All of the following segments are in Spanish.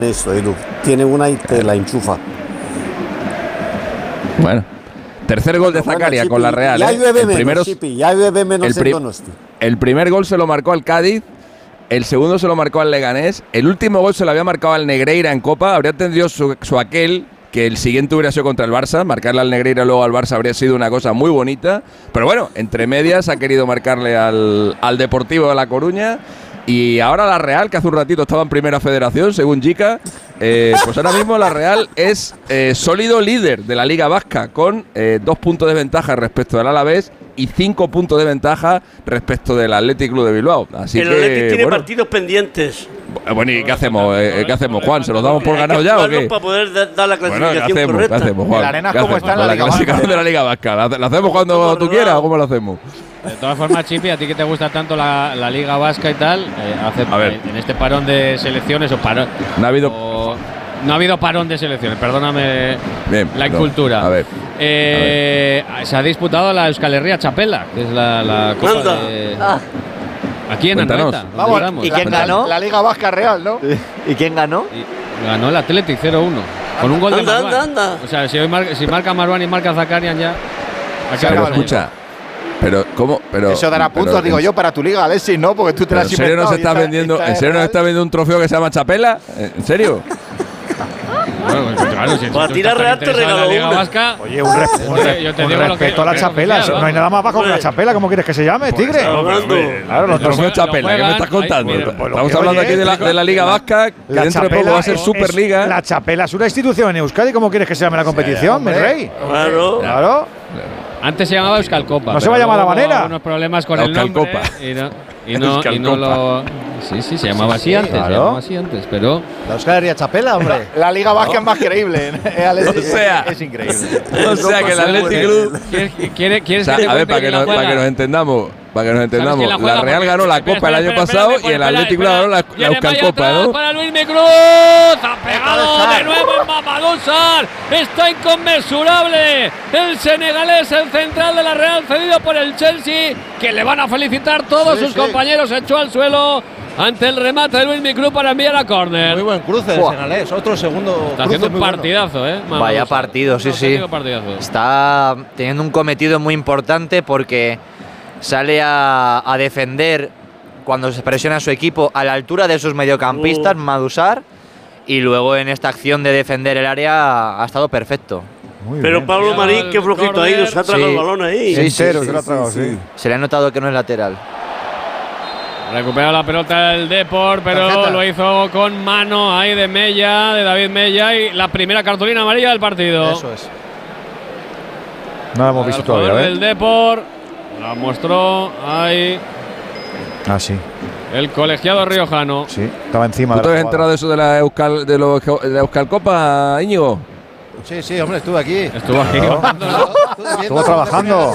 Eso, Edu. Tiene una y te la enchufa. Bueno. Tercer gol de Zakaria con la Real. Ya llueve menos, Chipi, ya llueve menos en Donosti. El primer gol se lo marcó al Cádiz, el segundo se lo marcó al Leganés, el último gol se lo había marcado al Negreira en Copa. Habría tenido su aquel, que el siguiente hubiera sido contra el Barça. Marcarle al Negreira luego al Barça habría sido una cosa muy bonita. Pero bueno, entre medias ha querido marcarle al Deportivo de La Coruña. Y ahora la Real, que hace un ratito estaba en Primera Federación, según Jica, pues ahora mismo la Real es sólido líder de la Liga Vasca, con 2 puntos de ventaja respecto del Alavés y 5 puntos de ventaja respecto del Athletic Club de Bilbao. Así el que Athletic tiene partidos pendientes. Bueno, ¿y qué hacemos? ¿Qué hacemos, Juan? ¿Se los damos por ganado ya o qué? Para poder dar la clasificación correcta. ¿Qué hacemos, Juan? ¿La arena cómo está en la Liga clasificación de la Liga Vasca? ¿La hacemos cuando tú quieras o cómo lo hacemos? De todas formas, Chipi, a ti que te gusta tanto la Liga Vasca y tal, en este parón de selecciones no ha habido parón de selecciones, perdóname. Bien, la incultura. A ver. Se ha disputado la Euskal Herria Chapela, que es la Copa de… Aquí en Anoeta. Vamos, ¿y quién ganó? La Liga Vasca Real, ¿no? ¿Y quién ganó? Ganó el Athletic 0-1. Con un gol de Marwan. Anda. O sea, si marca Marwan y marca Zakarian ya… Pero escucha… Eso dará puntos, digo yo, para tu liga, Alexis, ¿no? Porque tú te la has inventado. ¿En serio nos está vendiendo un trofeo que se llama Chapela? ¿En serio? Bueno, claro, si para tirar Real te regaló una. Vasca, oye, un respeto a la Chapela. No hay nada más bajo que la Chapela. ¿Cómo quieres que se llame, Tigre? Claro, los trofeos Chapela. ¿Qué me estás contando? Estamos hablando aquí de la Liga Vasca, que dentro de poco va a ser Superliga. La Chapela es una institución en Euskadi. ¿Cómo quieres que se llame la competición, mi rey? Claro. Antes se llamaba Euskal Copa. No se va a llamar de la manera. Unos problemas con el nombre. Copa. Y no lo… Sí, se llamaba así antes. Claro. Se llamaba así antes, pero… La Euskal Herria Chapela, hombre. La Liga Vasca es más creíble. Es increíble. O sea, que el Athletic Club… ¿Quieres a ver, para que nos entendamos… la Real ganó la Copa el año pasado y el Atlético ganó la Euskal Copa, ¿no? Para Luis Cruz, ha pegado de nuevo en Mamadou Sarr, está inconmensurable el senegalés, el central de la Real, cedido por el Chelsea, que le van a felicitar todos sus compañeros, se echó al suelo ante el remate de Luis Cruz para enviar a córner. Muy buen cruce el senegalés, otro segundo. Está haciendo un partidazo, Vaya partido, sí. Está teniendo un cometido muy importante porque sale a defender cuando se presiona a su equipo a la altura de sus mediocampistas, Mamadou Sarr, y luego en esta acción de defender el área ha estado perfecto. Pero Pablo Marín, qué flojito ha ido, se ha tragado el balón ahí. Se le ha notado que no es lateral. Recupera la pelota el Depor, pero lo hizo con mano ahí de David Mella, y la primera cartulina amarilla del partido. Eso es. No la hemos visto todavía, El Depor la mostró ahí. Sí. El colegiado riojano. Sí, estaba encima. ¿Tú te has enterado de eso de la Euskal Copa, Íñigo? Sí, hombre, estuve aquí. Estuvo trabajando.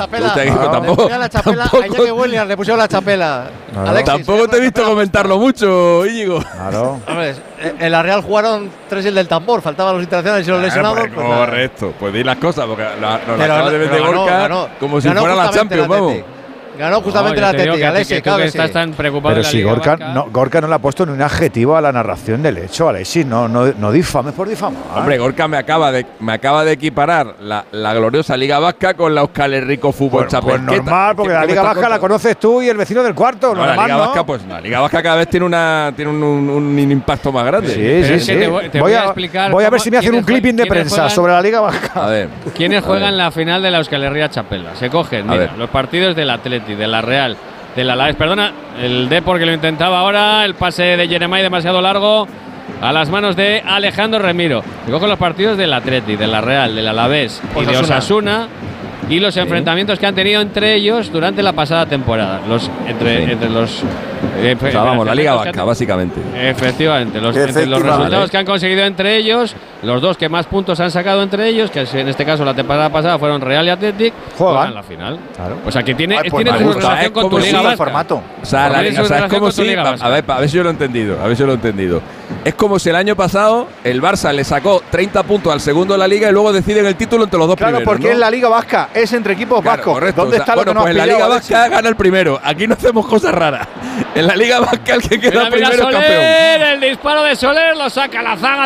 Allá que Williams le pusieron la Chapela. Tampoco te he visto comentarlo mucho, Íñigo. Claro. Hombre, en la Real jugaron 3 y el del tambor. Faltaban los internacionales y los lesionados. Correcto. Pues di las cosas, porque nos acaba de vender Gorka como si fuera la Champions, vamos. Ganó justamente la Atlético. Alexis, estás tan preocupado. Pero si Gorka no le ha puesto ni un adjetivo a la narración del hecho, Alexis, no difames por difamar. Hombre, Gorka me acaba de equiparar la gloriosa Liga Vasca con la Euskal Herriko Fútbol Chapela. Pues normal, porque la Liga Vasca la conoces tú y el vecino del cuarto. La Liga Vasca, pues la Liga Vasca cada vez tiene un impacto más grande. Sí. Voy a explicar. Voy a ver si me hacen un clipping de prensa sobre la Liga Vasca. A ver. ¿Quiénes juegan la final de la Euskal Herria Chapela? Se cogen, los partidos del Athletic, de la Real, del Alavés, el Depor, que lo intentaba ahora, el pase de Jeremai demasiado largo a las manos de Alejandro Remiro. Se cogen los partidos del Athletic, de la Real, del Alavés y de Osasuna, y los enfrentamientos que han tenido entre ellos durante la pasada temporada. La Liga Vasca, básicamente. Efectivamente, los resultados que han conseguido entre ellos, los dos que más puntos han sacado entre ellos, que en este caso la temporada pasada fueron Real y Athletic, juegan la final. Claro. O sea, que tiene tu relación con tu Liga Vasca. Formato. O sea, es como si… A ver si yo lo he entendido. Es como si el año pasado el Barça le sacó 30 puntos al segundo de la Liga y luego deciden el título entre los dos primeros. Claro, porque es la Liga Vasca, es entre equipos vascos. Correcto. ¿Dónde está lo que nos pues en la Liga Vasca gana el primero. Aquí no hacemos cosas raras. En la Liga Vasca el que queda Mira, primero es Soler, campeón. el disparo de Soler lo saca la zaga